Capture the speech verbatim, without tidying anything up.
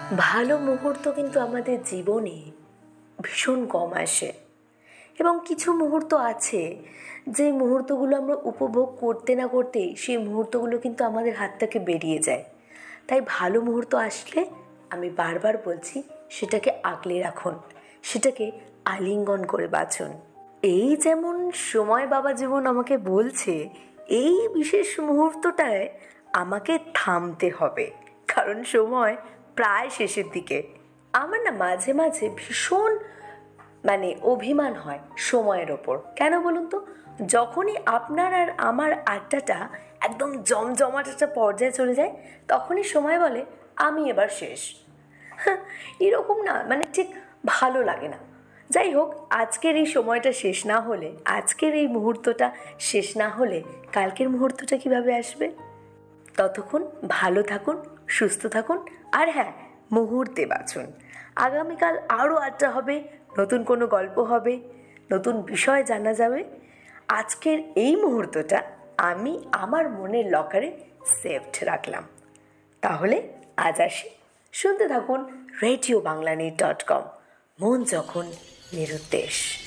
ভালো মুহূর্ত কিন্তু আমাদের জীবনে ভীষণ কম আসে, এবং কিছু মুহূর্ত আছে যে মুহূর্তগুলো আমরা উপভোগ করতে না করতেই সেই মুহূর্তগুলো কিন্তু আমাদের হাত থেকে বেরিয়ে যায়। তাই ভালো মুহূর্ত আসলে আমি বারবার বলছি, সেটাকে আগলে রাখুন, সেটাকে আলিঙ্গন করে বাঁচুন। এই যেমন সময় বাবা জীবন আমাকে বলছে, এই বিশেষ মুহূর্তটায় আমাকে থামতে হবে, কারণ সময় প্রায় শেষের দিকে। আমার না মাঝে মাঝে ভীষণ মানে অভিমান হয় সময়ের ওপর। কেন বলুন তো? যখনই আপনার আর আমার আড্ডাটা একদম জমজমাট একটা পর্যায়ে চলে যায়, তখনই সময় বলে আমি এবার শেষ। হ্যাঁ, এরকম না, মানে ঠিক ভালো লাগে না। যাই হোক, আজকের এই সময়টা শেষ না হলে, আজকের এই মুহূর্তটা শেষ না হলে কালকের মুহূর্তটা কিভাবে আসবে? ততক্ষণ ভালো থাকুন, সুস্থ থাকুন, আর হ্যাঁ, মুহূর্তে বাঁচুন। আগামীকাল আরও আড্ডা হবে, নতুন কোনো গল্প হবে, নতুন বিষয় জানা যাবে। আজকের এই মুহূর্তটা আমি আমার মনের লকারে সেভড রাখলাম। তাহলে আজ আসি, শুনতে থাকুন radio Bangla news dot com, মন যখন নিরুদ্দেশ।